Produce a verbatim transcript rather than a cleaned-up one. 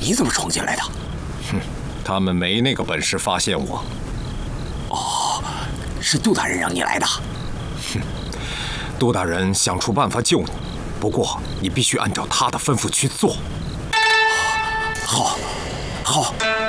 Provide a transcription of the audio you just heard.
你怎么闯进来的？ 哼，他们没那个本事发现我。 哦，是杜大人让你来的。 哼，杜大人想出办法救你，不过你必须按照他的吩咐去做。 好，好。